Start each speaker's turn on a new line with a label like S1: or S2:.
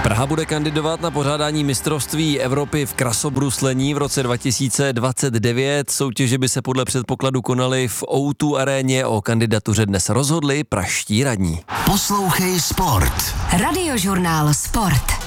S1: Praha bude kandidovat na pořádání mistrovství Evropy v krasobruslení v roce 2029. Soutěže by se podle předpokladu konaly v O2 aréně. O kandidatuře dnes rozhodli pražští radní.
S2: Poslouchej Sport.
S3: Radiožurnál Sport.